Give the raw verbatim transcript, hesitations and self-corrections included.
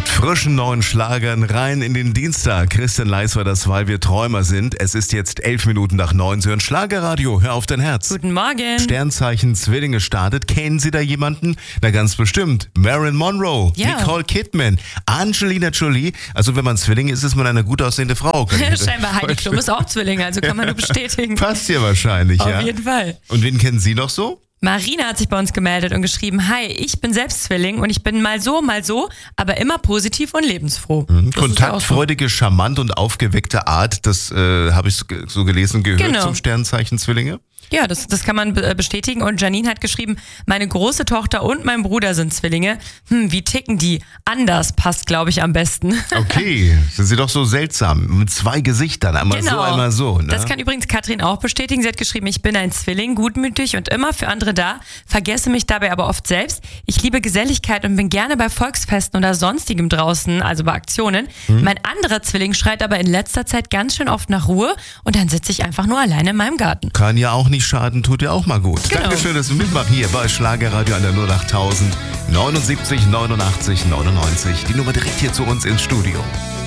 Mit frischen neuen Schlagern rein in den Dienstag. Christian Leis war das, weil wir Träumer sind. Es ist jetzt elf Minuten nach neun. Sie hören Schlagerradio, hör auf dein Herz. Guten Morgen. Sternzeichen Zwillinge startet. Kennen Sie da jemanden? Na ganz bestimmt. Marilyn Monroe, Ja. Nicole Kidman, Angelina Jolie. Also wenn man Zwilling ist, ist man eine gut aussehende Frau. Scheinbar Heidi Klum ist auch Zwilling, also kann man nur bestätigen. Passt ja wahrscheinlich, Auf ja. jeden Fall. Und wen kennen Sie noch so? Marina hat sich bei uns gemeldet und geschrieben, hi, ich bin selbst Zwilling und ich bin mal so, mal so, aber immer positiv und lebensfroh. Mhm. Das ist ja auch so. Kontaktfreudige, charmant und aufgeweckte Art, das äh, habe ich so gelesen, gehört Genau. zum Sternzeichen Zwillinge. Ja, das, das kann man be- bestätigen. Und Janine hat geschrieben, meine große Tochter und mein Bruder sind Zwillinge. Hm, wie ticken die? Anders passt, glaube ich, am besten. Okay, sind Sie doch so seltsam. Mit zwei Gesichtern, einmal so, einmal so. Ne? Das kann übrigens Katrin auch bestätigen. Sie hat geschrieben, ich bin ein Zwilling, gutmütig und immer für andere da, vergesse mich dabei aber oft selbst. Ich liebe Geselligkeit und bin gerne bei Volksfesten oder sonstigem draußen, also bei Aktionen. Hm. Mein anderer Zwilling schreit aber in letzter Zeit ganz schön oft nach Ruhe und dann sitze ich einfach nur alleine in meinem Garten. Kann ja auch nicht schaden, tut ja auch mal gut. Genau. Dankeschön, dass du mitmachst hier bei Schlagerradio an der null acht tausend neunundsiebzig neunundachtzig neunundneunzig. Die Nummer direkt hier zu uns ins Studio.